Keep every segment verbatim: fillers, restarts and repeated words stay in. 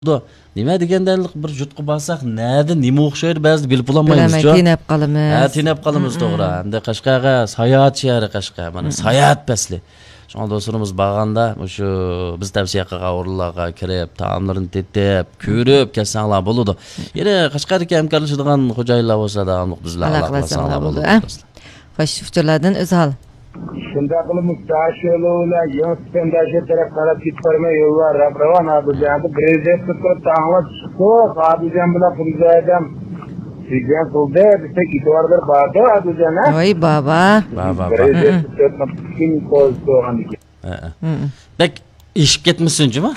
Nima degandalik bir jutqi balsaq, nada nima o'xshaydi ba'zi bilib bo'lmaymiz. Tinab qolamiz. Ha, tinab qolamiz to'g'ri. Endi Qashqarga sayohat shahri Qashqar. Mana sayohat pasli. Shunga do'stlarimiz bag'anda o'sha biz tavsiya qilgan o'rinlarga kirib, taomlarini tetib, ko'rib kelsanglar bo'ladi. Yana Qashqarga hamkorlashadigan xo'jayinlar bo'lsa da, biz bilan aloqalashsanglar bo'ladi. Xo'sh, uchurlardan o'zal. Shunda qilib mustashiylar yo'qdagi taraf qarab ketparmay yo'llar ravon abijan prezident turib ta'minot chiqdi abijan bilan prezident sigan qildi desa kitvarlar bordi abijan voy baba baba prezident turib kim qo'ydi endi bek eshib ketmasin-jimi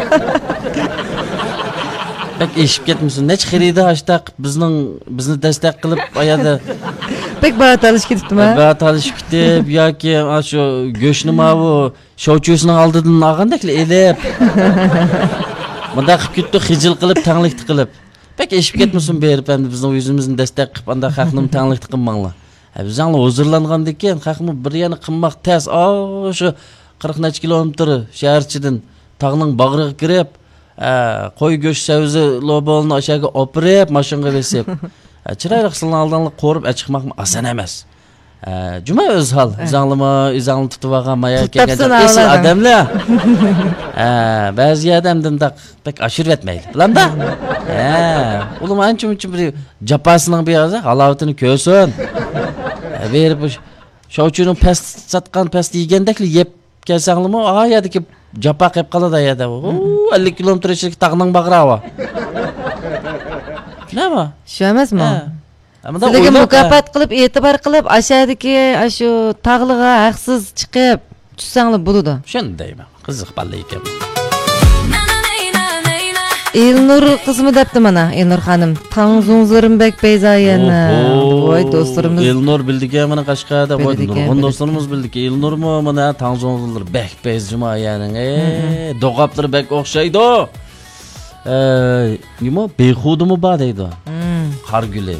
bek eshib ketmasin nech xirida hashtag bizning bizni dastak qilib oyada Pek baat alış ketibdimi? Baat alış ketib yoki shu go'shtni mavu shovchisining oldidan olgandakli elib. Bunda qilib ketdi, xijil qilib, tanglikni qilib. Pek eshib ketmasin berib, endi bizning o'zimizni dastak qilib, anda xalqning tanglikni qilmanglar. Bizlar hozirlangandan keyin xalqni bir yana qilmoq tez, shu qirq necha kilometr shaharchidan tog'ning bag'riga kirib, qo'y go'sht savzi lobolni aşağı opirib, mashinaga besib. Chiroyli qilgan aldanlik qo'rib chiqmoq oson emas. Juma o'z hal, izanglama, izangli tutib olgan maya kelgan asl odamlar. Ha, ba'zi odamdan da pek ashir etmaydi. Bilanda? Ha, ular ancha-muncha bir japasining beyozi halovatini ko'rsin. Berib shovchining past satgan past yegandakli yeb kelsanglarmi, oyadiki japa qilib qoladi ayada. ellik kilometr tog'ning bag'rava. Nima? Shu emasmi? Sizlarga mukofot qilib, e'tibor qilib, aşağıdaki shu tog'liga haqsiz chiqib tutsanglar bo'ladi. Shundaymi? Qiziq balla ekan. Elnur qismi debdi mana, Elnur xonim. Tangzungzirimbek Beyzayeni. Voy do'stlarimiz. Elnur bildik ya mana Qashqarda, voy nurg'un do'stlarimiz bildik. Elnurmi mana Tangzungzir bek Beyzjuma yani. Ey, do'qaplar bek o'xshaydi. Eee, nima bexudimi bor deydi. Qarguli.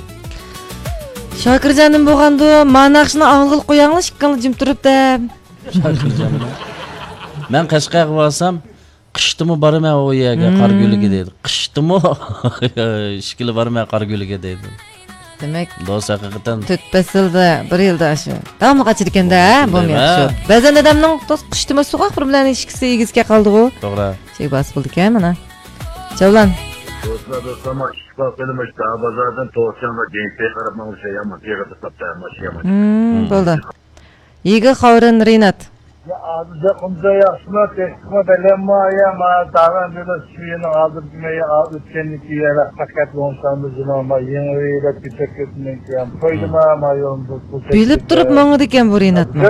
Shokirjonim bo'lganda, manaqshni ang'il qo'yanglar, shiqqanlar jim turibdi. Shokirjonim. Men Qashqarga borsam, qishtimi borman u yerga Qarguliga deydi. Qishtimi? Shikili borman Qarguliga deydi. Demak, do'st haqiqatan to'rt faslda bir yilda shu. Tamom qachirganda, bo'lmayapti shu. Ba'zan odamning qishtimi suqaq bilan ishkisi egizga qoldi-ku. To'g'ri. Şey bas bo'ldi-ku mana. Cavlan. Dostlar dostlar işbak kelmiş daha bazardan to'g'ridan gençliğe qarab mana o'sha ham yerga tashlabdi mashina. Hmm, bo'ldi. Yigi Xavrin Rinat. Ya azza qumda yaxshima tekma bilemma ya ma davan dedi suyini olib meya o'tganiki yana faqat bo'lsangiz nima yangi bitek ketmaydi ham qo'ydima ma yo'lda bilib turib mang'id ekan bu Rinatmi?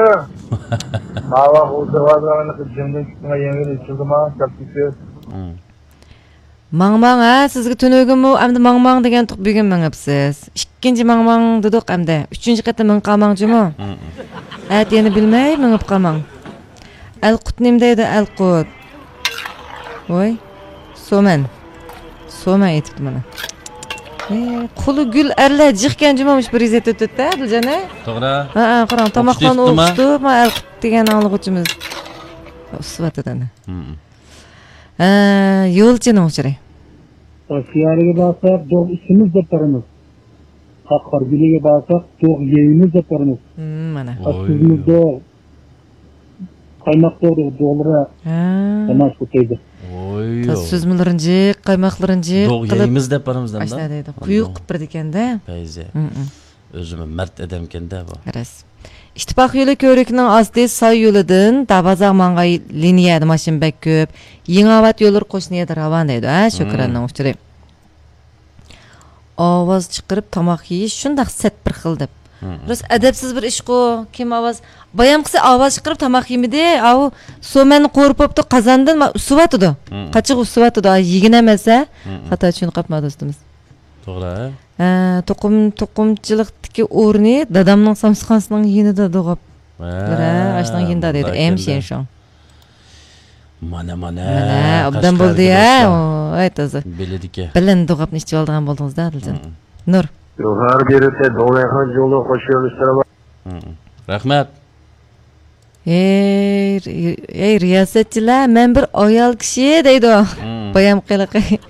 Mava o'zgarganini qilgandan keyin yangi chizma kapiti. Mangmang ha sizga tunugimmi endi mangmang degan tuq bugun mangapsiz. Ikkinchi mangmang dedik endi uchinchi qatam ming qalmangchimi? At yana bilmay mingib qalmang. Al-Qut nim deydi Al-Qut. Voy. So'man. So'man aytibdi mana. E, quli gul arla jiqkan jumamush bir izet o'tdi-da, Diljana. To'g'ri. Ha, ha, qarang, tomoqdan o'qishdi, ma Al-Qut degan anglag'uvchimiz. Usvatidan. Ha, yo'lchini o'chiray. Osiyariga borsak, do'q ishimiz deb turamiz. Qarg'iliga borsak, do'q yeyimiz deb turamiz. Hmm, mana. Sizimizda qaymoq to'g'ri do'lra. Ha. Tamas qo'ydi. Voy. Suzmalarinji, qaymoqlarinji qilib yeyimiz deb turamizdan da. Ashla deydi. Quyuq qilib bir ekanda. Bayzi. O'zim mard odam ekanda bu. Ras. İttifaq yo'li ko'rikning osti soy yo'lidan Davazaq mang'ay liniyada mashin bek ko'p. Yangiobod yo'llar qo'shniyada ravon deydi. Ha, Shukranning uchiri. Ovoz chiqarib tomoq yeyish shundoq set bir xil deb. Rus adabsiz bir ish qo, kim ovoz bayam qilsa ovoz chiqarib tomoq yemidi, au so'mani qo'rpibdi qozondan usuvatidi. Qachiq usuvatidi, yegin emasa, xato tushunib qolma do'stimiz. To'g'ri. Ha, to'qim to'qimchilikdagi o'rni dadamning samsxonasining yinida do'g'ab. Ha, ashning yinda dedi, em shenshon. Mana mana. Mana, obdan bo'ldi-ya, aytadi. Bilediki. Bilan do'g'abni ichib olgan bo'ldingiz-da, Diljon. Nur. Har birida do'g'ayxon yo'li qo'shilishlar. Rahmat. Ey, ey riyosetchilar, men bir ayol kishi deydi. Bayam qiliqi.